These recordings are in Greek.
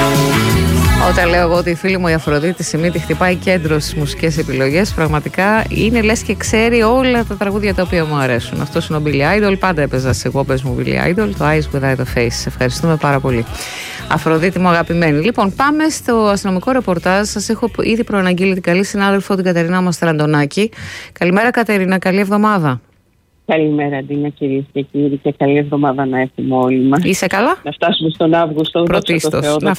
Όταν λέω εγώ ότι η φίλη μου η Αφροδίτη Σιμίτη χτυπάει κέντρο στις μουσικές επιλογές, πραγματικά είναι λες και ξέρει όλα τα τραγούδια τα οποία μου αρέσουν. Αυτός είναι ο Billy Idol. Πάντα έπαιζα σε εγώ πες μου Billy Idol, το Eyes Without a Face. Σε ευχαριστούμε πάρα πολύ, Αφροδίτη μου αγαπημένη. Λοιπόν, πάμε στο αστυνομικό ρεπορτάζ. Σας έχω ήδη προαναγγείλει την καλή συνάδελφο την Κατερίνα Μαστραντονάκη. Καλημέρα, Κατερίνα, καλή εβδομάδα. Καλημέρα, Αντίνα, κυρίες και κύριοι, και καλή εβδομάδα να έχουμε όλοι μας. Είσαι καλά? Να φτάσουμε στον Αύγουστο. Πρωτίστως. Να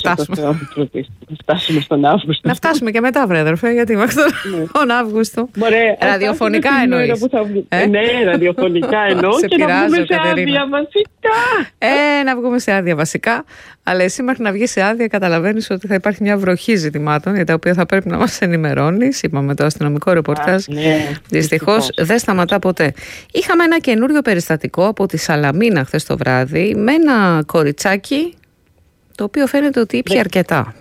φτάσουμε στον Αύγουστο. Να φτάσουμε και μετά, βρε αδερφέ, γιατί μέχρι τον Αύγουστο. Ραδιοφωνικά εννοείς? Ναι, ραδιοφωνικά εννοώ. Και να βγούμε σε άδεια βασικά. Να βγούμε σε άδεια βασικά. Αλλά εσύ μέχρι να βγει σε άδεια καταλαβαίνεις ότι θα υπάρχει μια βροχή ζητημάτων για τα οποία θα πρέπει να μας ενημερώνεις. Είπαμε το αστυνομικό ρεπορτάζ. Δυστυχώς δεν σταματά ποτέ. Είχαμε ένα καινούριο περιστατικό από τη Σαλαμίνα χθες το βράδυ με ένα κοριτσάκι το οποίο φαίνεται ότι ήπια αρκετά.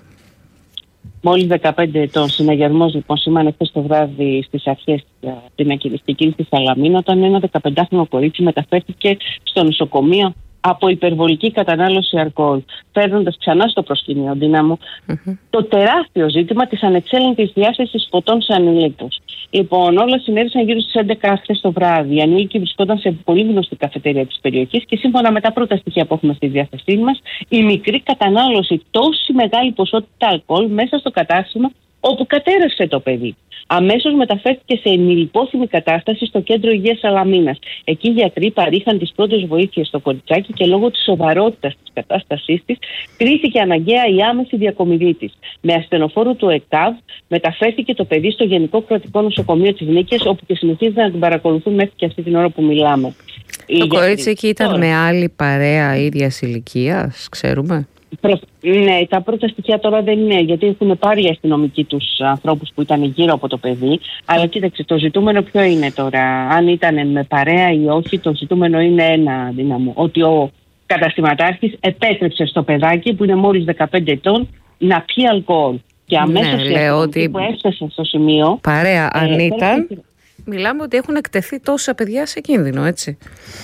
Μόλις 15 ετών. Συναγερμός λοιπόν σήμανε χθες το βράδυ στις αρχές την ακυριστική στη Σαλαμίνα, όταν ένα 15χρονο κορίτσι μεταφέρθηκε στο νοσοκομείο από υπερβολική κατανάλωση αλκοόλ, φέρνοντας ξανά στο προσκήνιο, Δύναμο, το τεράστιο ζήτημα της ανεξέλεγκτης διάθεσης ποτών σε ανηλίκους. Λοιπόν, όλα συνέβησαν γύρω στις 11 χθες το βράδυ. Οι ανήλικοι βρισκόταν σε πολύ γνωστή καφετέρια της περιοχής και σύμφωνα με τα πρώτα στοιχεία που έχουμε στη διάθεσή μας, η μικρή κατανάλωση τόση μεγάλη ποσότητα αλκοόλ μέσα στο κατάστημα όπου κατέρευσε το παιδί. Αμέσως μεταφέρθηκε σε ενηλικόθυμη κατάσταση στο κέντρο υγείας Σαλαμίνας. Εκεί οι γιατροί παρήχαν τις πρώτες βοήθειες στο κοριτσάκι και λόγω της σοβαρότητας της κατάστασής της κρίθηκε αναγκαία η άμεση διακομιδή της. Με ασθενοφόρο του ΕΚΑΒ μεταφέρθηκε το παιδί στο Γενικό Κρατικό Νοσοκομείο της Νίκαιας, όπου και συνεχίζεται να την παρακολουθούν μέχρι και αυτή την ώρα που μιλάμε. Το κορίτσι εκεί ήταν με άλλη παρέα ίδιας ηλικίας, ξέρουμε? Ναι, τα πρώτα στοιχεία τώρα δεν είναι, γιατί έχουν πάρει οι αστυνομικοί τους ανθρώπους που ήταν γύρω από το παιδί. Αλλά κοίταξε, το ζητούμενο ποιο είναι τώρα? Αν ήταν με παρέα ή όχι, το ζητούμενο είναι ένα, Δύναμο. Ότι ο καταστηματάρχης επέτρεψε στο παιδάκι που είναι μόλις 15 ετών να πιει αλκοόλ. Και αμέσως που έφτασε στο σημείο. Παρέα, αν ήταν. Μιλάμε ότι έχουν εκτεθεί τόσα παιδιά σε κίνδυνο, έτσι.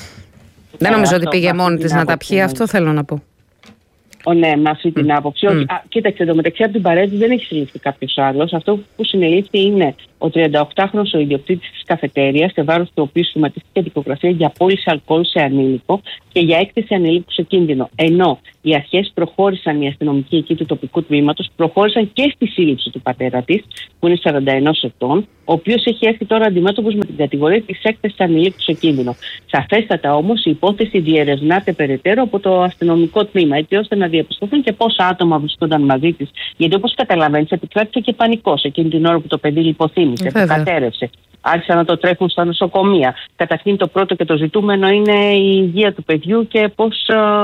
Δεν νομίζω ότι πήγε μόνη της να τα πιει, αυτό θέλω να πω. Ναι, με αυτή την άποψη. Κοίταξε, εντωμεταξύ από την παρέτηση δεν έχει συλληφθεί κάποιος άλλος. Αυτό που συνελήφθη είναι ο 38χρονος ο ιδιοκτήτης της καφετέριας, σε βάρος του οποίου σχηματίστηκε δικογραφία για πώληση αλκοόλ σε ανήλικο και για έκθεση ανηλίκου σε κίνδυνο. Ενώ οι αρχές προχώρησαν, οι αστυνομικοί εκεί του τοπικού τμήματος, προχώρησαν και στη σύλληψη του πατέρα της, που είναι 41 ετών, ο οποίος έχει έρθει τώρα αντιμέτωπος με την κατηγορία της έκθεσης ανηλίκου σε κίνδυνο. Σαφέστατα όμως η υπόθεση διερευνάται περαιτέρω από το αστυνομικό τμήμα, έτσι ώστε να διαπιστωθούν και πόσα άτομα βρισκόταν μαζί της. Γιατί όπως καταλαβαίνεις, επικράτησε και πανικός εκείνη την ώρα που το παιδί λιποθύμησε, που κατέρευσε. Άρχισαν να το τρέχουν στα νοσοκομεία. Καταρχήν το πρώτο και το ζητούμενο είναι η υγεία του παιδιού και πώς.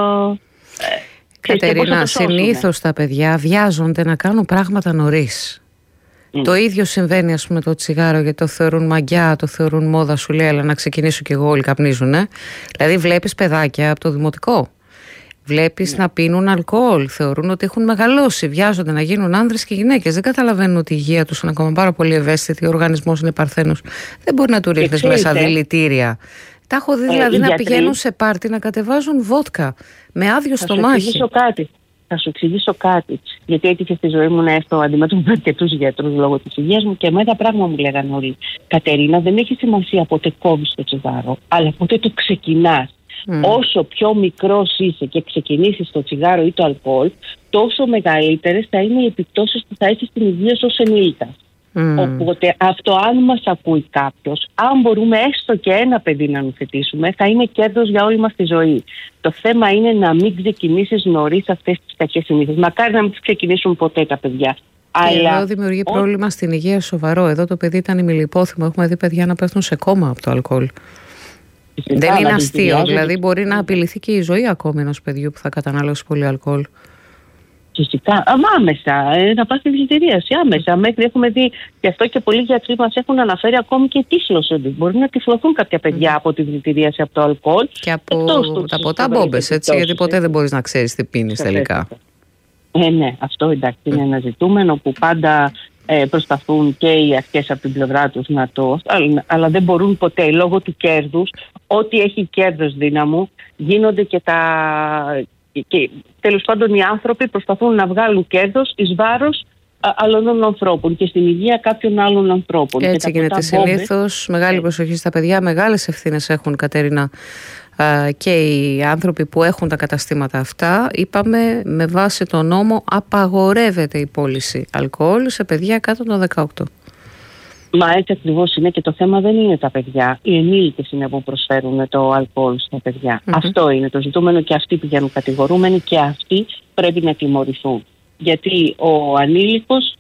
Κατερίνα, συνήθως τα παιδιά βιάζονται να κάνουν πράγματα νωρίς. Το ίδιο συμβαίνει, ας πούμε, το τσιγάρο, γιατί το θεωρούν μαγιά, το θεωρούν μόδα, σου λέει, αλλά να ξεκινήσω κι εγώ, όλοι καπνίζουν. Δηλαδή, βλέπεις παιδάκια από το δημοτικό. Βλέπεις να πίνουν αλκοόλ, θεωρούν ότι έχουν μεγαλώσει, βιάζονται να γίνουν άνδρες και γυναίκες. Δεν καταλαβαίνουν ότι η υγεία τους είναι ακόμα πάρα πολύ ευαίσθητη, ο οργανισμός είναι παρθένος. Δεν μπορεί να του ρίχνεις μέσα δηλητήρια. Τα έχω δει δηλαδή να πηγαίνουν σε πάρτι να κατεβάζουν βότκα με άδειο στομάχι. Θα σου εξηγήσω κάτι. Γιατί έτυχε στη ζωή μου να έρθω αντιμέτωπο με αρκετούς γιατρούς λόγω της υγείας μου και με ένα πράγμα μου λέγανε όλοι. Κατερίνα, δεν έχει σημασία πότε κόβεις το τσιγάρο, αλλά πότε το ξεκινάς. Όσο πιο μικρός είσαι και ξεκινήσεις το τσιγάρο ή το αλκοόλ, τόσο μεγαλύτερες θα είναι οι επιπτώσεις που θα έχεις στην υγεία σου ως ενήλικας. Οπότε αυτό, αν μας ακούει κάποιος, αν μπορούμε έστω και ένα παιδί να νουθετήσουμε, θα είναι κέρδος για όλη μας τη ζωή. Το θέμα είναι να μην ξεκινήσεις νωρίς αυτές τις κακές συνήθειες. Μακάρι να μην τις ξεκινήσουν ποτέ τα παιδιά. Αλλά εδώ δημιουργεί πρόβλημα στην υγεία σοβαρό. Εδώ το παιδί ήταν ημιλιπόθυμο. Έχουμε δει παιδιά να πέφτουν σε κόμμα από το αλκοόλ. Δεν είναι αστείο. Δηλαδή, μπορεί να απειληθεί και η ζωή ακόμη ενός παιδιού που θα κατανάλωσει πολύ αλκοόλ. Φυσικά, άμεσα, να πας στη δηλητηρίαση, άμεσα. Μέχρι έχουμε δει και αυτό και πολλοί γιατροί μας έχουν αναφέρει ακόμη και τύφλωση. Μπορεί να τυφλωθούν κάποια παιδιά από τη δηλητηρίαση, από το αλκοόλ. Και από τα ποτά μπόμπες, έτσι, γιατί ποτέ δεν μπορείς να ξέρεις τι πίνεις τελικά. Ναι, αυτό εντάξει είναι ένα ζητούμενο που πάντα προσπαθούν και οι αρχές από την πλευρά τους να το. Αλλά δεν μπορούν ποτέ λόγω του κέρδους. Ό,τι έχει κέρδος δύναμου γίνονται και Και τέλος πάντων οι άνθρωποι προσπαθούν να βγάλουν κέρδος εις βάρος άλλων ανθρώπων και στην υγεία κάποιων άλλων ανθρώπων. Και έτσι γίνεται συνήθως. Μεγάλη προσοχή στα παιδιά. Μεγάλες ευθύνες έχουν, Κατερίνα, και οι άνθρωποι που έχουν τα καταστήματα αυτά. Είπαμε, με βάση τον νόμο απαγορεύεται η πώληση αλκοόλ σε παιδιά κάτω των 18. Μα έτσι ακριβώς είναι, και το θέμα δεν είναι τα παιδιά. Οι ενήλικες είναι που προσφέρουν το αλκοόλ στα παιδιά. Αυτό είναι το ζητούμενο, και αυτοί πηγαίνουν κατηγορούμενοι και αυτοί πρέπει να τιμωρηθούν. Γιατί ο ανήλικος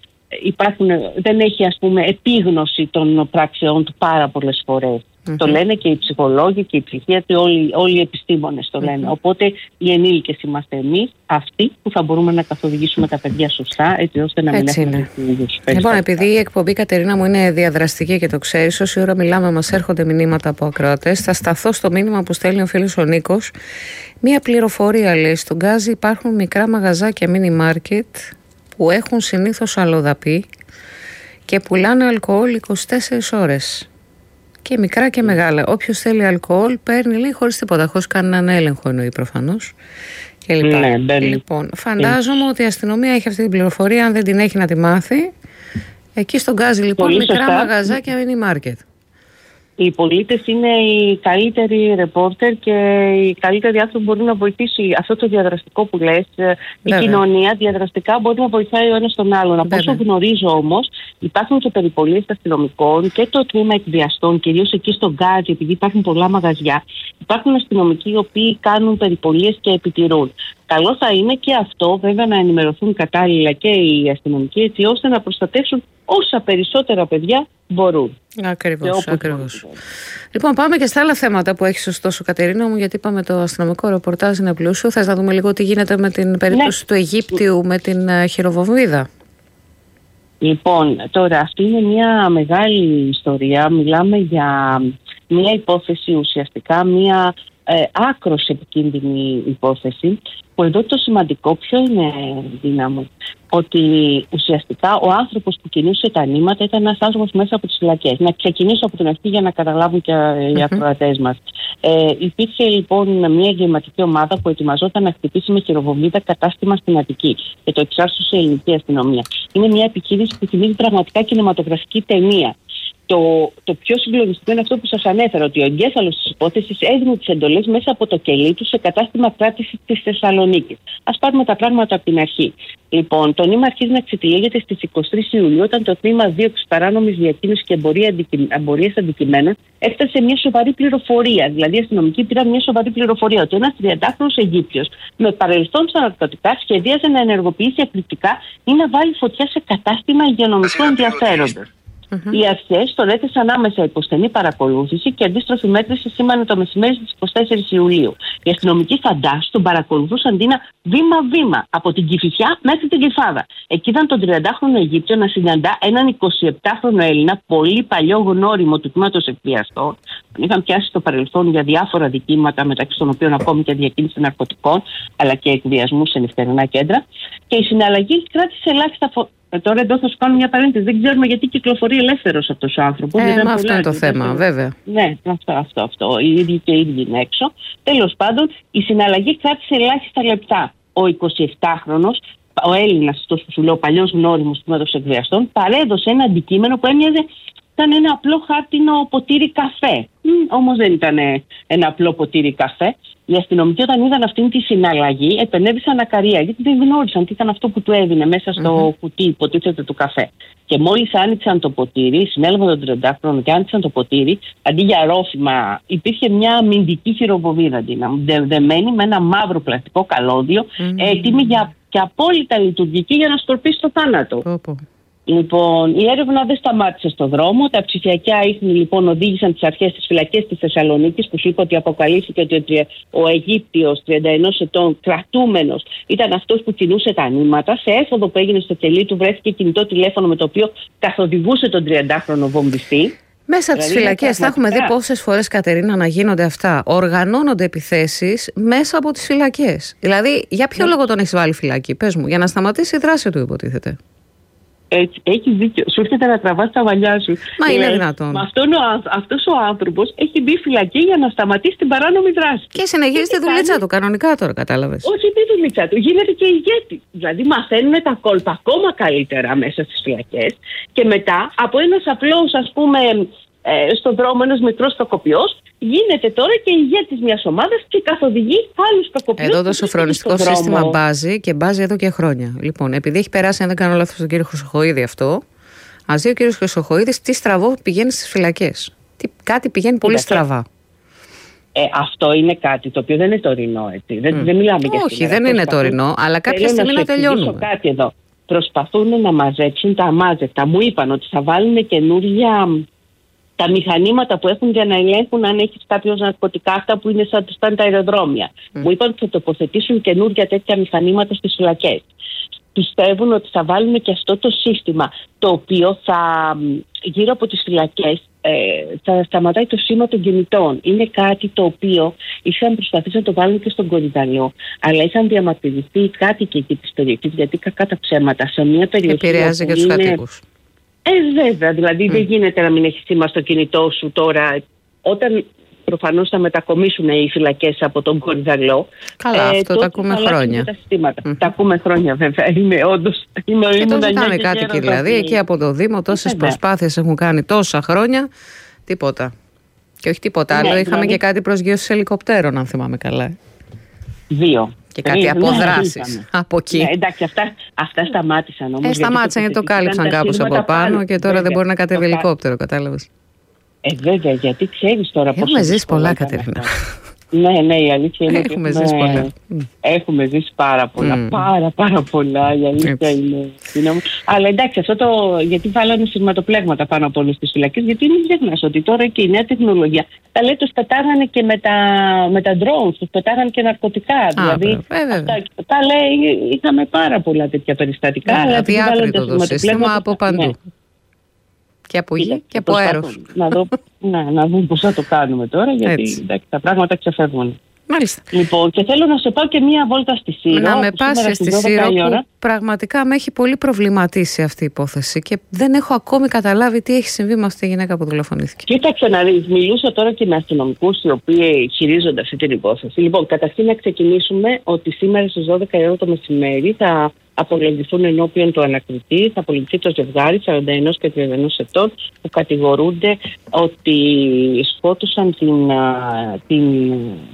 δεν έχει, ας πούμε, επίγνωση των πράξεών του πάρα πολλές φορές. Το λένε και οι ψυχολόγοι και οι ψυχίατροι, όλοι οι επιστήμονες το λένε. Οπότε οι ενήλικες είμαστε εμείς, αυτοί που θα μπορούμε να καθοδηγήσουμε τα παιδιά σωστά, έτσι ώστε να μην έχουμε ίδιους. Λοιπόν, επειδή η εκπομπή, Κατερίνα μου, είναι διαδραστική και το ξέρεις, όση ώρα μιλάμε μας έρχονται μηνύματα από ακροατές. Θα σταθώ στο μήνυμα που στέλνει ο φίλος ο Νίκος. Μία πληροφορία, λέει: στον Γκάζι υπάρχουν μικρά μαγαζάκια mini market που έχουν συνήθως αλλοδαπή και πουλάνε αλκοόλ 24 ώρες. Και μικρά και μεγάλα. Όποιος θέλει αλκοόλ παίρνει, λέει, χωρίς τίποτα, χωρίς κανέναν έλεγχο, εννοεί προφανώς. Και λοιπόν, φαντάζομαι ότι η αστυνομία έχει αυτή την πληροφορία, αν δεν την έχει να τη μάθει. Εκεί στον Γκάζι, λοιπόν, πολύ μικρά μαγαζάκια mini market. Οι πολίτες είναι οι καλύτεροι ρεπόρτερ και οι καλύτεροι άνθρωποι που μπορούν να βοηθήσει αυτό το διαδραστικό που λες. Η κοινωνία διαδραστικά μπορεί να βοηθάει ο ένας τον άλλον. Από όσο γνωρίζω όμως, υπάρχουν και περιπολίες αστυνομικών και το τμήμα εκβιαστών, κυρίως εκεί στον Γκάζι, επειδή υπάρχουν πολλά μαγαζιά. Υπάρχουν αστυνομικοί οι οποίοι κάνουν περιπολίες και επιτηρούν. Καλό θα είναι και αυτό, βέβαια, να ενημερωθούν κατάλληλα και οι αστυνομικοί, έτσι ώστε να προστατεύσουν όσα περισσότερα παιδιά μπορούν. Ακριβώς. Λοιπόν, πάμε και στα άλλα θέματα που έχεις, ωστόσο, Κατερίνα μου, γιατί είπαμε το αστυνομικό ρεπορτάζ είναι πλούσιο. Θες να δούμε λίγο τι γίνεται με την περίπτωση του Αιγύπτιου με την χειροβομβίδα? Λοιπόν, τώρα αυτή είναι μια μεγάλη ιστορία. Μιλάμε για μια υπόθεση, ουσιαστικά μια άκρως επικίνδυνη υπόθεση, που εδώ το σημαντικό ποιο είναι, δύναμη, ότι ουσιαστικά ο άνθρωπος που κινούσε τα νήματα ήταν ένας άνθρωπος μέσα από τις φυλακές. Να ξεκινήσω από την αρχή για να καταλάβουν και οι ακροατές μας. Υπήρχε λοιπόν μια εγκληματική ομάδα που ετοιμαζόταν να χτυπήσει με χειροβομβίδα κατάστημα στην Αττική και το εξάρτησε η ελληνική αστυνομία. Είναι μια επιχείρηση που θυμίζει πραγματικά κινηματογραφική ταινία. Το πιο συγκλονιστικό είναι αυτό που σας ανέφερα, ότι ο εγκέφαλος της υπόθεσης έδινε τις εντολές μέσα από το κελί του σε κατάστημα κράτησης της Θεσσαλονίκης. Ας πάρουμε τα πράγματα από την αρχή. Λοιπόν, το νήμα αρχίζει να ξετυλίγεται στις 23 Ιουλίου, όταν το τμήμα δίωξης παράνομης διακίνησης και εμπορίας αντικειμένων έφτασε σε μια σοβαρή πληροφορία. Δηλαδή, οι αστυνομικοί πήραν μια σοβαρή πληροφορία ότι ένας 30χρονος Αιγύπτιος με παρελθόν στα ναρκωτικά σχεδίαζε να ενεργοποιήσει εκρηκτικά ή να βάλει φωτιά σε κατάστημα υγειονομικού ενδιαφέροντος. Οι αρχές τον έθεσαν άμεσα υπό στενή παρακολούθηση και αντίστροφη μέτρηση σήμανε το μεσημέρι στις 24 Ιουλίου. Οι αστυνομικοί φαντάσου τον παρακολουθούσαν Ντίνα βήμα-βήμα από την Κηφισιά μέχρι την Κεφάδα. Εκεί είδαν τον 30χρονο Αιγύπτιο να συναντά έναν 27χρονο Έλληνα, πολύ παλιό γνώριμο του τμήματος εκβιαστών. Τον είχαν πιάσει στο παρελθόν για διάφορα δικήματα, μεταξύ των οποίων ακόμη και διακίνηση ναρκωτικών, αλλά και εκβιασμού σε νυχτερινά κέντρα. Και η συναλλαγή κράτησε ελάχιστα. Τώρα εδώ θα σου κάνω μια παρένθεση. Δεν ξέρουμε γιατί κυκλοφορεί ελεύθερος αυτός ο άνθρωπος. Αυτό είναι το θέμα, βέβαια. Ναι, αυτό. Οι ίδιοι και οι ίδιοι είναι έξω. Τέλος πάντων, η συναλλαγή κράτησε ελάχιστα λεπτά. Ο 27χρονος, ο Έλληνας, αυτός που σου λέω, παλιός γνώριμος του τμήματος εκβιαστών, παρέδωσε ένα αντικείμενο που έμοιαζε σαν ένα απλό χάρτινο ποτήρι καφέ. Όμως δεν ήταν ένα απλό ποτήρι καφέ. Οι αστυνομικοί, όταν είδαν αυτήν τη συναλλαγή, επενέβησαν ακαρία, γιατί δεν γνώρισαν τι ήταν αυτό που του έδινε μέσα στο κουτί, υποτίθεται, του καφέ. Και μόλις άνοιξαν το ποτήρι, συνέλαβαν τον 30χρονο και άνοιξαν το ποτήρι, αντί για ρόφημα, υπήρχε μια αμυντική χειροβομβίδα, δεμένη με ένα μαύρο πλαστικό καλώδιο, έτοιμη και απόλυτα λειτουργική για να σκορπίσει το θάνατο. Λοιπόν, η έρευνα δεν σταμάτησε στο δρόμο. Τα ψηφιακά ίχνη λοιπόν οδήγησαν τις αρχές στις φυλακές της Θεσσαλονίκης, που σου είπα ότι αποκαλύφθηκε ότι ο Αιγύπτιος 31 ετών κρατούμενος ήταν αυτός που κινούσε τα νήματα. Σε έφοδο που έγινε στο κελί του βρέθηκε κινητό τηλέφωνο με το οποίο καθοδηγούσε τον 30χρονο βομβιστή. Μέσα από τις φυλακές θα έχουμε δει πόσες φορές, Κατερίνα, να γίνονται αυτά. Οργανώνονται επιθέσεις μέσα από τις φυλακές. Δηλαδή, για ποιο λόγο τον έχεις βάλει φυλακή, πες μου, για να σταματήσει η δράση του, υποτίθεται. Έτσι, έχεις δίκιο. Σου έρχεται να τραβάς τα μαλλιά σου. Μα είναι δυνατόν. Αυτός ο άνθρωπος έχει μπει φυλακή για να σταματήσει την παράνομη δράση. Και συνεχίζει τη δουλίτσα του κανονικά τώρα, κατάλαβες. Όχι τη δουλίτσα του, γίνεται και ηγέτη. Δηλαδή μαθαίνουν τα κόλπα ακόμα καλύτερα μέσα στις φυλακές και μετά από ένας απλός, ας πούμε, στον δρόμο ένας μικρός κακοποιός, γίνεται τώρα και ηγέτης μιας ομάδας και καθοδηγεί άλλους κακοποιούς. Εδώ το σοφρονιστικό σύστημα μπάζει και μπάζει εδώ και χρόνια. Λοιπόν, επειδή έχει περάσει, αν δεν κάνω λάθος, τον κύριο Χρυσοχοΐδη αυτό, ας δει ο κύριος Χρυσοχοΐδης τι στραβό πηγαίνει στις φυλακές. Κάτι πηγαίνει πολύ στραβά. Αυτό είναι κάτι το οποίο δεν είναι τωρινό, έτσι. Δεν μιλάμε για όχι, δεν είναι τωρινό, αλλά κάποια στιγμή να τελειώνουμε. Κάτι εδώ. Προσπαθούν να μαζέψουν τα αμάζευτα. Μου είπαν ότι θα βάλουν καινούργια. Τα μηχανήματα που έχουν για να ελέγχουν αν έχει κάποιο ναρκωτικά, αυτά που είναι σαν τα αεροδρόμια. Μου είπαν ότι θα τοποθετήσουν καινούργια τέτοια μηχανήματα στις φυλακές. Πιστεύουν ότι θα βάλουν και αυτό το σύστημα, το οποίο θα γύρω από τις φυλακές θα σταματάει το σήμα των κινητών. Είναι κάτι το οποίο είχαν προσπαθήσει να το βάλουν και στον Κορυδαλό, αλλά είχαν διαμαρτυρηθεί οι κάτοικοι εκεί της περιοχής, γιατί κακά τα ψέματα σε μια περιοχή. Επηρεάζει και τους κατοίκους. Βέβαια, δηλαδή δεν γίνεται να μην έχει σήμα στο κινητό σου τώρα, όταν προφανώς θα μετακομίσουν οι φυλακές από τον Κορυδαλό. Καλά, αυτό τα ακούμε χρόνια. Τα ακούμε χρόνια, βέβαια. Είναι όντως. Και το ζητάνε κάτοικοι, δηλαδή. Εκεί από το Δήμο τόσες προσπάθειες έχουν κάνει τόσα χρόνια. Τίποτα. Και όχι τίποτα άλλο. Είχαμε και κάτι προσγείωση ελικοπτέρων, αν θυμάμαι καλά. 2. Και κάτι αποδράσεις από εκεί. Ναι, εντάξει, αυτά σταμάτησαν όμως. Σταμάτησαν γιατί το κάλυψαν κάπως από πάνω και τώρα δεν μπορεί να κατέβει ελικόπτερο, κατάλαβες. Βέβαια, γιατί ξέρεις τώρα πώς. Έχουμε ζήσει πολλά, Κατερίνα. Ναι, η αλήθεια είναι ότι έχουμε ζήσει πάρα πολλά. Πάρα πολλά, η αλήθεια είναι. Αλλά εντάξει, γιατί βάλανε σειρματοπλέγματα πάνω από όλες τις φυλακές, γιατί μην ξεχνάς ότι τώρα και η νέα τεχνολογία. Τα λέει, τους πετάγανε και με τα drones, τους πετάγανε και ναρκωτικά. Δηλαδή, τα λέει, είχαμε πάρα πολλά τέτοια περιστατικά. Αδιάκριτο το σύστημα από παντού. Και από γη και από αέρος. Να δούμε πώς θα το κάνουμε τώρα, γιατί εντάξει, τα πράγματα ξεφεύγουν. Μάλιστα. Λοιπόν, και θέλω να σε πάω και μία βόλτα στη Σύρο. Να με πάσεις στη Σύρο, που πραγματικά με έχει πολύ προβληματίσει αυτή η υπόθεση και δεν έχω ακόμη καταλάβει τι έχει συμβεί με αυτή τη γυναίκα που δολοφονήθηκε. Κοίταξε να δεις, μιλούσα τώρα και με αστυνομικούς οι οποίοι χειρίζονται αυτή την υπόθεση. Λοιπόν, καταρχήν να ξεκινήσουμε ότι σήμερα στις 12 η ώρα το μεσημέρι θα απολογηθούν ενώπιον του ανακριτή, θα απολογηθεί το ζευγάρι 41 και 31 ετών που κατηγορούνται ότι σκότωσαν την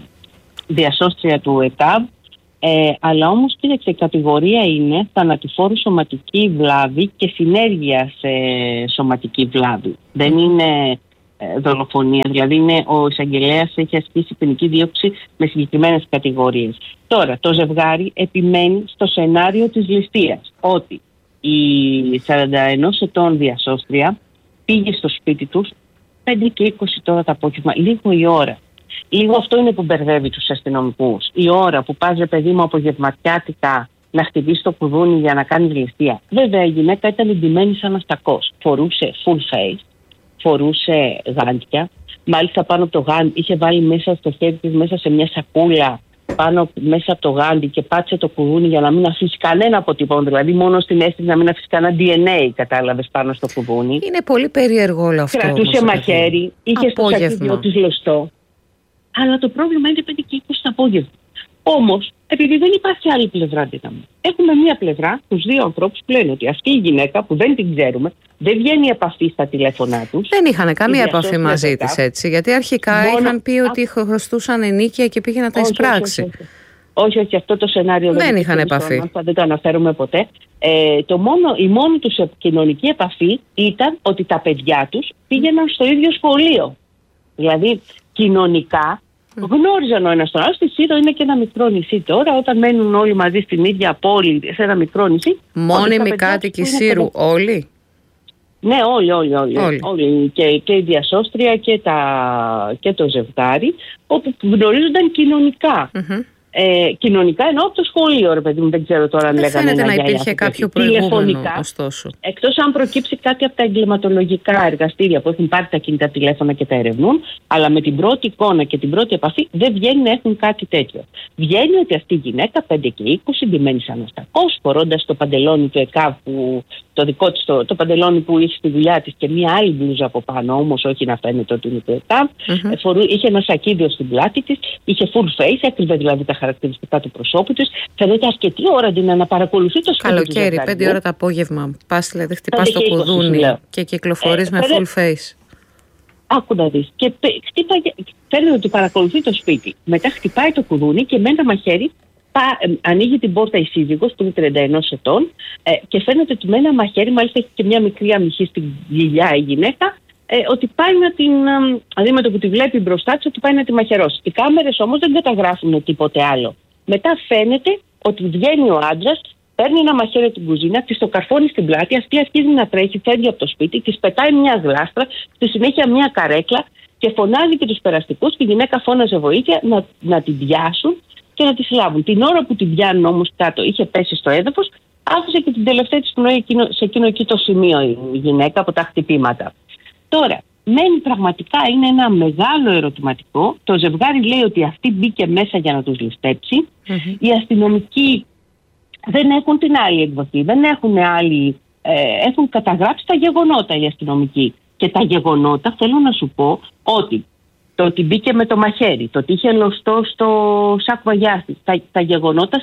διασώστρια του ΕΚΑΒ, αλλά όμως κοίταξε, η κατηγορία είναι θανατηφόρου σωματική βλάβη και συνέργεια σε σωματική βλάβη. Δεν είναι δολοφονία, δηλαδή ο εισαγγελέας έχει ασκήσει ποινική δίωξη με συγκεκριμένες κατηγορίες. Τώρα, το ζευγάρι επιμένει στο σενάριο της ληστείας, ότι η 41 ετών διασώστρια πήγε στο σπίτι τους 5 και 20 τώρα το απόγευμα, λίγο η ώρα. Λίγο αυτό είναι που μπερδεύει τους αστυνομικούς. Η ώρα που πας, παιδί μου, απογευματιάτικα να χτυπήσει το κουδούνι για να κάνει ληστεία. Βέβαια, η γυναίκα ήταν εντυμένη σαν αστακός. Φορούσε full face, φορούσε γάντια. Μάλιστα, πάνω από το γάντι είχε βάλει μέσα στο χέρι της, μέσα σε μια σακούλα, μέσα από το γάντι και πάτησε το κουδούνι για να μην αφήσει κανένα αποτυπώμα. Δηλαδή, μόνο στην αίσθηση να μην αφήσει κανένα DNA, κατάλαβες, πάνω στο κουδούνι. Είναι πολύ περίεργο όλο αυτό. Κρατούσε μαχαίρι, είχε στο σακίδιο της λωστό. Αλλά το πρόβλημα είναι 5 και 20 το απόγευμα. Όμως, επειδή δεν υπάρχει άλλη πλευρά δύναμη, έχουμε μία πλευρά, τους δύο ανθρώπους που λένε ότι αυτή η γυναίκα που δεν την ξέρουμε, δεν βγαίνει επαφή στα τηλέφωνά τους. Δεν είχαν καμία επαφή μαζί της, έτσι. Γιατί αρχικά είχαν πει ότι χρωστούσαν ενίκεια και πήγε να τα εισπράξει. Όχι, αυτό το σενάριο δεν είχαν επαφή. Δεν το αναφέρουμε ποτέ. Η μόνη τους κοινωνική επαφή ήταν ότι τα παιδιά τους πήγαιναν στο ίδιο σχολείο. Δηλαδή, κοινωνικά γνώριζαν ο ένας τον άλλο. Στη Σύρο είναι και ένα μικρό νησί τώρα. Όταν μένουν όλοι μαζί στην ίδια πόλη, σε ένα μικρό νησί. Μόνιμοι κάτοικοι Σύρου, όλοι. Ναι, όλοι. Και η διασώστρια και το ζευγάρι, όπου γνωρίζονταν κοινωνικά. κοινωνικά, ενώ από το σχολείο, ρε παιδί μου, δεν ξέρω τώρα αν λέγανε. Φαίνεται να υπήρχε κάποιο προηγούμενο, ωστόσο. Εκτός αν προκύψει κάτι από τα εγκληματολογικά εργαστήρια που έχουν πάρει τα κινητά τηλέφωνα και τα ερευνούν, αλλά με την πρώτη εικόνα και την πρώτη επαφή δεν βγαίνει να έχουν κάτι τέτοιο. Βγαίνει ότι αυτή η γυναίκα 5 και 20, ντυμένη σαν αστακός, φορώντας το παντελόνι του ΕΚΑΒ, το δικό της το παντελόνι που είχε στη δουλειά της και μία άλλη μπλούζα από πάνω, όμως όχι να φαίνεται ότι είναι το ΕΚΑΒ. Είχε ένα σακίδιο στην πλάτη της, είχε full face, έκρυβε δηλαδή τα χαρακτηριστικά του προσώπου της. Φαίνεται αρκετή ώρα να παρακολουθεί το σπίτι. Καλοκαίρι, 5 ώρα το απόγευμα. Πας δηλαδή, χτυπάς το κουδούνι και κυκλοφορείς με full face. Άκου να δεις. Και φαίνεται ότι παρακολουθεί το σπίτι. Μετά χτυπάει το κουδούνι και με ένα μαχαίρι ανοίγει την πόρτα η σύζυγος που είναι 31 ετών και φαίνεται ότι με ένα μαχαίρι, μάλιστα έχει και μια μικρή αμυχή στην κοιλιά η γυναίκα, ότι πάει να την. Δηλαδή με το που τη βλέπει μπροστά της, ότι πάει να τη μαχαιρώσει. Οι κάμερες όμως δεν καταγράφουν τίποτε άλλο. Μετά φαίνεται ότι βγαίνει ο άντρας, παίρνει ένα μαχαίρι από την κουζίνα, της το καρφώνει στην πλάτη, αυτή αρχίζει να τρέχει, φεύγει από το σπίτι, της πετάει μια γλάστρα, στη συνέχεια μια καρέκλα και φωνάζει και τους περαστικούς. Και η γυναίκα φώναζε βοήθεια να την πιάσουν και να τη συλλάβουν. Την ώρα που την πιάνουν όμως κάτω, είχε πέσει στο έδαφος, άφησε και την τελευταία της πνοή σε εκείνο εκεί το σημείο η γυναίκα από τα χτυπήματα. Τώρα, μένει πραγματικά, είναι ένα μεγάλο ερωτηματικό. Το ζευγάρι λέει ότι αυτή μπήκε μέσα για να τους ληστέψει. Οι αστυνομικοί δεν έχουν την άλλη εκδοχή, δεν έχουν άλλη. Έχουν καταγράψει τα γεγονότα οι αστυνομικοί. Και τα γεγονότα, θέλω να σου πω ότι το ότι μπήκε με το μαχαίρι, το ότι είχε λωστό στο σακβαγιάς της, τα γεγονότα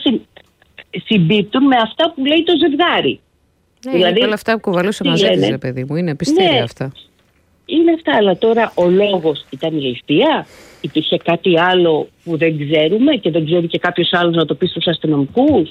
συμπίπτουν με αυτά που λέει το ζευγάρι. Ναι, δηλαδή, όλα αυτά που κουβαλούσε μαζί της, ρε παιδί μου, είναι πιστήρια αυτά. Είναι αυτά, αλλά τώρα ο λόγος ήταν η ληστεία, υπήρχε κάτι άλλο που δεν ξέρουμε και δεν ξέρει και κάποιος άλλος να το πει στους αστυνομικούς.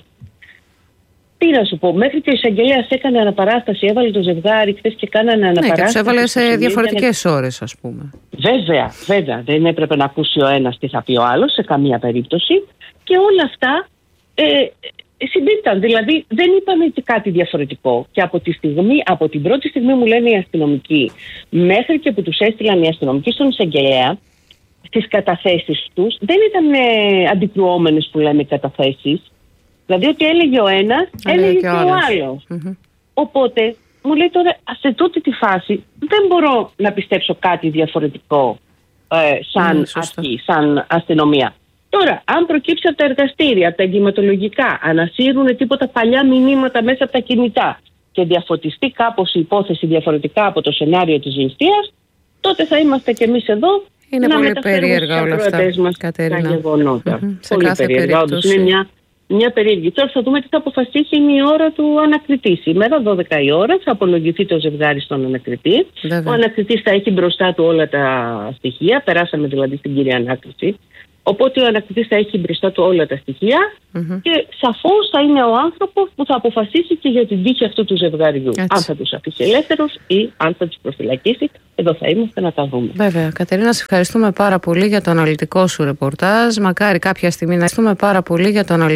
Τι να σου πω, μέχρι και ο εισαγγελέας έκανε αναπαράσταση, έβαλε το ζευγάρι χθες και κάνανε αναπαράσταση. Ναι, και τους έβαλε σε διαφορετικές ώρες, ας πούμε. Βέβαια, δεν έπρεπε να ακούσει ο ένας τι θα πει ο άλλος σε καμία περίπτωση και όλα αυτά συμπίπταν, δηλαδή δεν είπαν κάτι διαφορετικό. Και από την πρώτη στιγμή μου λένε οι αστυνομικοί, μέχρι και που τους έστειλαν οι αστυνομικοί στον εισαγγελέα, στις καταθέσεις τους δεν ήταν αντικρουόμενες που λέμε καταθέσεις. Δηλαδή ότι έλεγε ο ένας, έλεγε και ο άλλος. Οπότε μου λέει τώρα, σε τούτη τη φάση δεν μπορώ να πιστέψω κάτι διαφορετικό σαν αρχή, σαν αστυνομία. Τώρα, αν προκύψει από τα εργαστήρια, από τα εγκληματολογικά, ανασύρουν τίποτα παλιά μηνύματα μέσα από τα κινητά και διαφωτιστεί κάπως η υπόθεση διαφορετικά από το σενάριο της ληστείας, τότε θα είμαστε κι εμείς εδώ. Είναι πολύ περίεργα όλα αυτά, Κατερίνα. Τα γεγονότα. Πολύ περίεργα, όντως. Είναι μια περίεργη. Τώρα θα δούμε τι θα αποφασίσει, είναι η ώρα του ανακριτή. Σήμερα, 12 η ώρα, θα απολογηθεί το ζευγάρι στον ανακριτή. Ο ανακριτής θα έχει μπροστά του όλα τα στοιχεία. Περάσαμε δηλαδή στην κύρια ανάκριση. Οπότε ο ανακριτής θα έχει μπροστά του όλα τα στοιχεία και σαφώς θα είναι ο άνθρωπος που θα αποφασίσει και για την τύχη αυτού του ζευγαριού. Έτσι. Αν θα τους αφήσει ελεύθερος ή αν θα τους προφυλακίσει. Εδώ θα είμαστε να τα δούμε. Βέβαια. Κατερίνα, σε ευχαριστούμε πάρα πολύ για το αναλυτικό σου ρεπορτάζ. Μακάρι κάποια στιγμή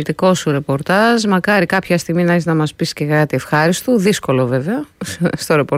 να έχεις να μας πεις και κάτι ευχάριστο. Δύσκολο βέβαια στο ρεπορτάζ.